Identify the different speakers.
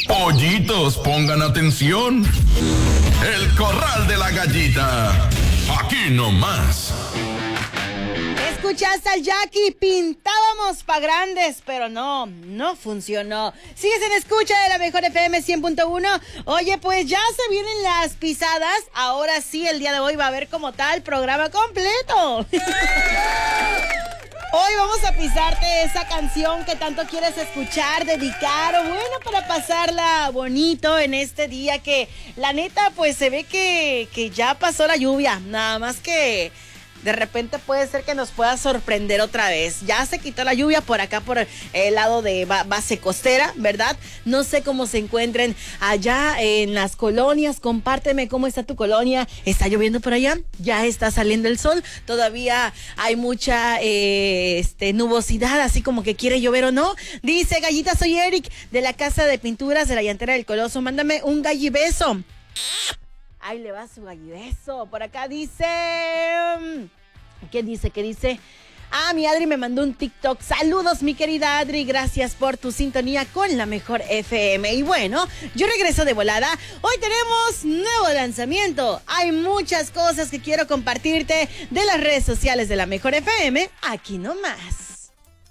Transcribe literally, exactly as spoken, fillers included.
Speaker 1: Pollitos, pongan atención. El corral de la gallita. Aquí nomás.
Speaker 2: Escuchaste al Jackie, pintábamos pa' grandes, pero no, no funcionó. Sigues en escucha de la mejor F M cien punto uno. Oye, pues ya se vienen las pisadas. Ahora sí, el día de hoy va a haber como tal programa completo. Hoy vamos a pisarte esa canción que tanto quieres escuchar, dedicar o bueno, para pasarla bonito en este día que la neta pues se ve que, que ya pasó la lluvia, nada más que de repente puede ser que nos pueda sorprender otra vez. Ya se quitó la lluvia por acá, por el lado de base costera, ¿verdad? No sé cómo se encuentren allá en las colonias. Compárteme cómo está tu colonia. ¿Está lloviendo por allá? ¿Ya está saliendo el sol? Todavía hay mucha eh, este, nubosidad, así como que quiere llover o no. Dice Gallita, soy Eric de la casa de pinturas de la Llantera del Coloso. Mándame un gallibeso. Ahí le va su gallibeso. Por acá dice... ¿Qué dice? ¿Qué dice? Ah, mi Adri me mandó un TikTok. Saludos, mi querida Adri. Gracias por tu sintonía con la mejor F M. Y bueno, yo regreso de volada. Hoy tenemos nuevo lanzamiento. Hay muchas cosas que quiero compartirte de las redes sociales de la mejor F M. Aquí nomás.